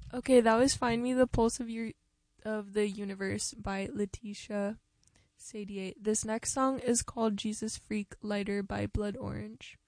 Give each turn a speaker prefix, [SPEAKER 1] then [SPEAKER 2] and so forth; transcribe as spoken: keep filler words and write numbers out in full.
[SPEAKER 1] Okay, that was "Find Me the Pulse of Your of the Universe" by Letitia Sadier. This next song is called "Jesus Freak Lighter" by Blood Orange.